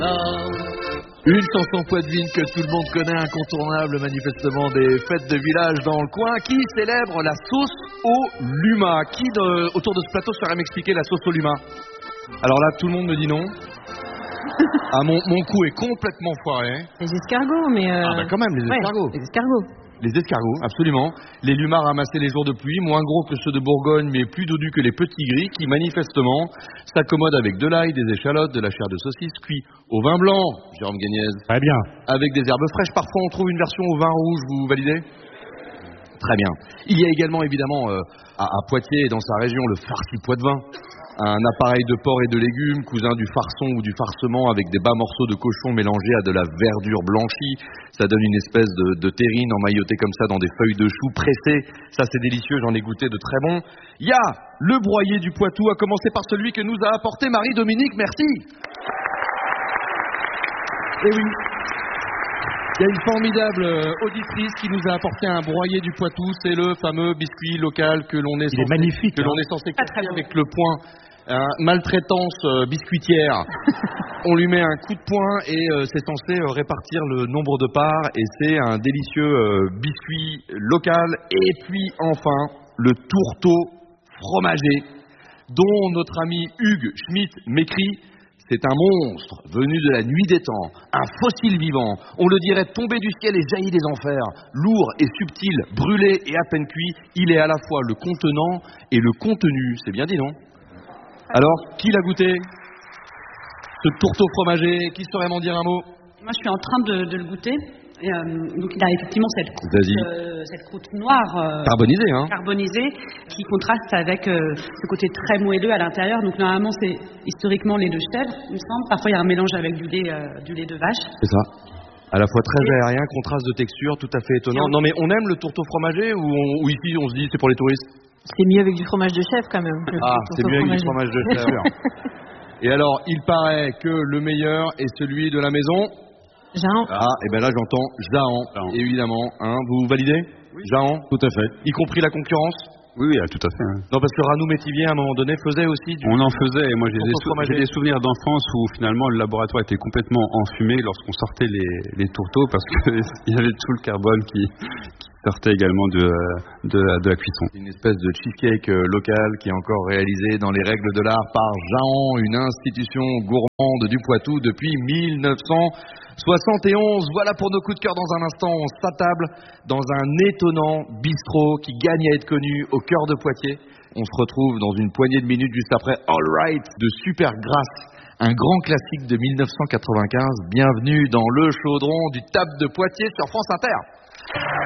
Une chanson poitevine que tout le monde connaît, incontournable manifestement des fêtes de village dans le coin, qui célèbre la sauce au luma. Qui autour de ce plateau saurait m'expliquer la sauce au luma? Alors là, tout le monde me dit non. Ah, mon coup est complètement foiré. Les escargots, mais... Ah bah quand même, les escargots. Les escargots. Les escargots, absolument. Les lumas ramassés les jours de pluie, moins gros que ceux de Bourgogne, mais plus dodus que les petits gris, qui manifestement s'accommodent avec de l'ail, des échalotes, de la chair de saucisse, cuit au vin blanc, Jérôme Gagnez. Très bien. Avec des herbes fraîches. Parfois, on trouve une version au vin rouge, vous validez? Très bien. Il y a également, évidemment, à Poitiers et dans sa région, le farci poitevin. Un appareil de porc et de légumes, cousin du farçon ou du farcement, avec des bas morceaux de cochon mélangés à de la verdure blanchie. Ça donne une espèce de terrine emmaillotée comme ça dans des feuilles de chou pressées. Ça, c'est délicieux, j'en ai goûté de très bon. Il y a le broyé du Poitou, à commencer par celui que nous a apporté Marie-Dominique, merci. Et oui, il y a une formidable auditrice qui nous a apporté un broyé du Poitou. C'est le fameux biscuit local que l'on est censé casser avec le poing. Maltraitance biscuitière. On lui met un coup de poing et c'est censé répartir le nombre de parts. Et c'est un délicieux biscuit local. Et puis enfin, le tourteau fromager, dont notre ami Hugues Schmitt m'écrit: c'est un monstre venu de la nuit des temps, un fossile vivant, on le dirait tombé du ciel et jailli des enfers, lourd et subtil, brûlé et à peine cuit, il est à la fois le contenant et le contenu. C'est bien dit, non? Alors, qui l'a goûté? Ce tourteau fromager, qui saurait m'en dire un mot? Moi, je suis en train de le goûter. Donc, il a effectivement cette croûte noire carbonisée qui contraste avec ce côté très moelleux à l'intérieur. Donc, normalement, c'est historiquement lait de chèvre, il me semble. Parfois, il y a un mélange avec du lait de vache. C'est ça. À la fois très aérien, contraste de texture, tout à fait étonnant. Non, mais on aime le tourteau fromager ou ici, on se dit c'est pour les touristes? C'est mieux avec du fromage de chèvre, quand même. Ah, c'est mieux avec du fromage de chèvre. Et alors, il paraît que le meilleur est celui de la maison. Jahan. Ah, et bien là j'entends Jahan, évidemment. Hein, vous validez? Oui. Jahan? Tout à fait. Y compris la concurrence? Oui, tout à fait. Hein. Non, parce que Ranou Métivier, à un moment donné, faisait aussi du... On en faisait, et moi j'ai des souvenirs d'enfance où finalement le laboratoire était complètement enfumé lorsqu'on sortait les tourteaux, parce qu'il y avait tout le carbone qui sortait également de la cuisson. Une espèce de cheesecake local qui est encore réalisé dans les règles de l'art par Jahan, une institution gourmande du Poitou depuis 1971. Voilà pour nos coups de cœur. Dans un instant, on s'attable dans un étonnant bistrot qui gagne à être connu au cœur de Poitiers. On se retrouve dans une poignée de minutes juste après All Right de Supergrass, un grand classique de 1995. Bienvenue dans le chaudron du Tap de Poitiers sur France Inter.